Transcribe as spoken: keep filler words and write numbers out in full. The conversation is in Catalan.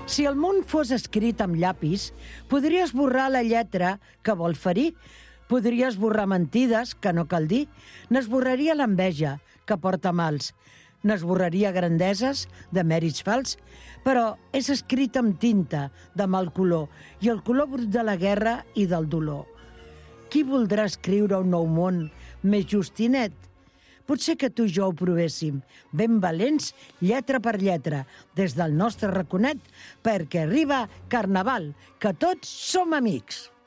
Si el món fos escrit amb llapis, podria esborrar la lletra que vol ferir, podria esborrar mentides que no cal dir, n'esborraria l'enveja que porta mals, n'esborraria grandeses de mèrits fals, però és escrit amb tinta de mal color i el color brut de la guerra i del dolor. Qui voldrà escriure un nou món més just i net? Potser que tu i jo ho provéssim, ben valents, lletra per lletra, des del nostre raconet, perquè arriba Carnaval, que tots som amics.